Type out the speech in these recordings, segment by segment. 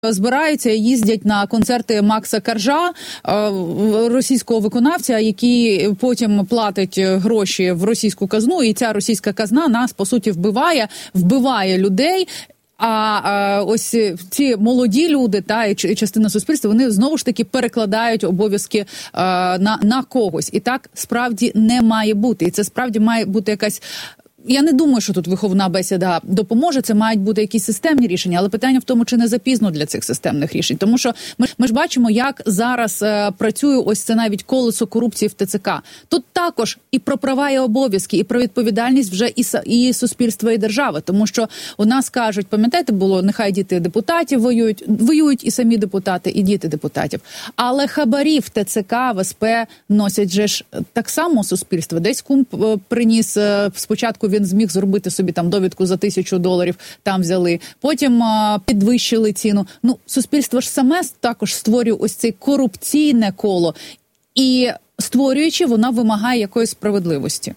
збираються і їздять на концерти Макса Коржа, російського виконавця, який потім платить гроші в російську казну, і ця російська казна нас, по суті, вбиває людей. А ось ці молоді люди і частина суспільства, вони знову ж таки перекладають обов'язки на когось. І так справді не має бути. І це справді має бути якась... Я не думаю, що тут виховна бесіда допоможе, це мають бути якісь системні рішення, але питання в тому, чи не запізно для цих системних рішень. Тому що ми ж бачимо, як зараз працює ось це навіть колесо корупції в ТЦК. Тут також і про права і обов'язки, і про відповідальність вже і суспільства, і держави. Тому що у нас кажуть, пам'ятаєте, було, нехай діти депутатів воюють і самі депутати, і діти депутатів. Але хабарі в ТЦК, в СП носять же ж так само суспільство. Десь кум приніс спочатку, він зміг зробити собі там довідку за $1000, там взяли. Потім підвищили ціну. Ну, суспільство ж саме також створює ось це корупційне коло. І створюючи, вона вимагає якоїсь справедливості.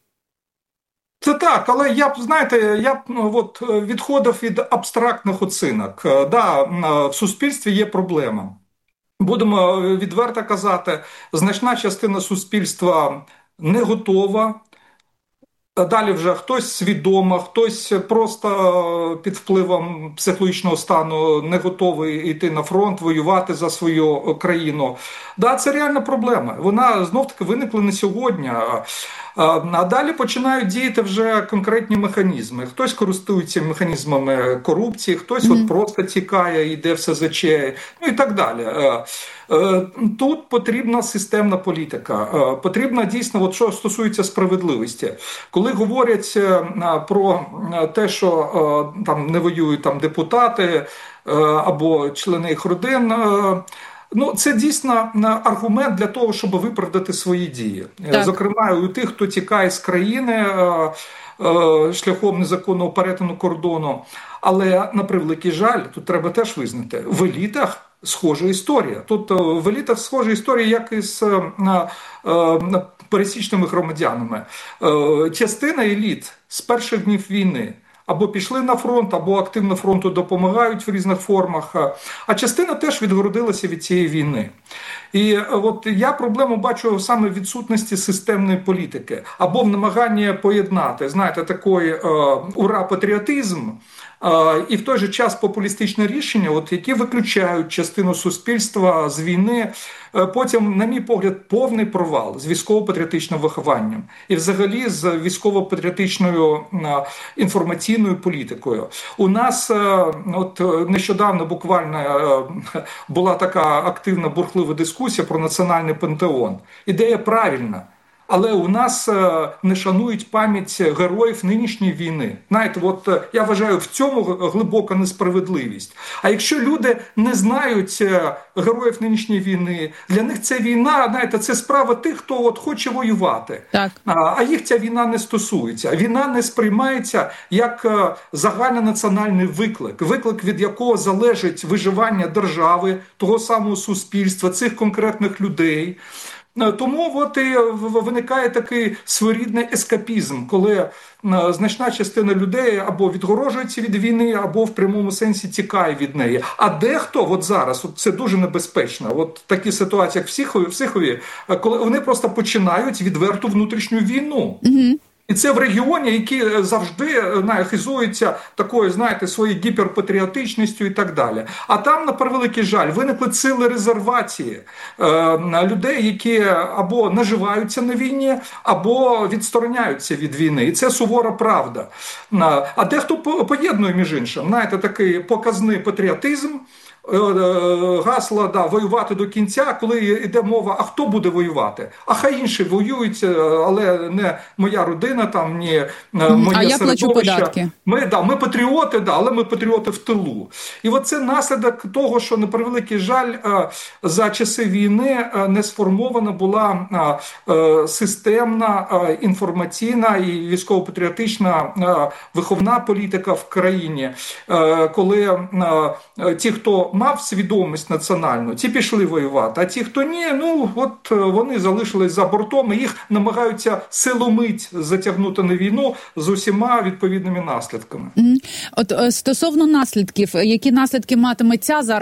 Це так, але я б, знаєте, відходив від абстрактних оцінок. Да, в суспільстві є проблема. Будемо відверто казати, значна частина суспільства не готова. Далі вже хтось свідомо, хтось просто під впливом психологічного стану не готовий йти на фронт, воювати за свою країну. Да, це реальна проблема. Вона знов-таки виникла не сьогодні. А далі починають діяти вже конкретні механізми. Хтось користується механізмами корупції, хтось от просто тікає, йде в СЗЧ, ну і так далі. Тут потрібна системна політика. Потрібна дійсно, що стосується справедливості. Коли говорять про те, що там не воюють депутати або члени їх родин, це дійсно аргумент для того, щоб виправдати свої дії. Так. Зокрема, у тих, хто тікає з країни шляхом незаконного перетину кордону. Але, на превеликий жаль, тут треба теж визнати, в елітах схожа історія. Тут в елітах схожа історія, як і з пересічними громадянами. Частина еліт з перших днів війни або пішли на фронт, або активно фронту допомагають в різних формах, а частина теж відгородилася від цієї війни. І от я проблему бачу саме в відсутності системної політики, або в намаганні поєднати, знаєте, такий ура-патріотизм, і в той же час популістичне рішення, які виключають частину суспільства з війни. Потім, на мій погляд, повний провал з військово-патріотичним вихованням і взагалі з військово-патріотичною інформаційною політикою. У нас нещодавно буквально була така активна бурхлива дискусія про національний пантеон. Ідея правильна. Але у нас не шанують пам'ять героїв нинішньої війни. Знаєте, я вважаю, в цьому глибока несправедливість. А якщо люди не знають героїв нинішньої війни, для них ця війна, знаєте, це справа тих, хто хоче воювати. Так. А їх ця війна не стосується. Війна не сприймається як загальнонаціональний виклик. Виклик, від якого залежить виживання держави, того самого суспільства, цих конкретних людей. Тому і виникає такий своєрідний ескапізм, коли значна частина людей або відгорожується від війни, або в прямому сенсі тікає від неї. А дехто зараз, це дуже небезпечно, такі ситуації, як в Сихові, коли вони просто починають відверту внутрішню війну. Mm-hmm. І це в регіоні, який завжди хизується такою, знаєте, своєю гіперпатріотичністю і так далі. А там, на превеликий жаль, виникли сили резервації людей, які або наживаються на війні, або відстороняються від війни. І це сувора правда. А дехто поєднує, між іншим, знаєте, такий показний патріотизм, гасло, воювати до кінця, коли йде мова, а хто буде воювати? А хай інші воюють, але не моя родина, ні моє середовище. Плачу податки. Ми патріоти, але ми патріоти в тилу. І це наслідок того, що, на превеликий жаль, за часи війни не сформована була системна, інформаційна і військово-патріотична виховна політика в країні, коли ті, хто мав свідомість національну, ті пішли воювати, а ті, хто ні, ну от вони залишились за бортом і їх намагаються силомить затягнути на війну з усіма відповідними наслідками. От стосовно наслідків, які наслідки матиме ця зараз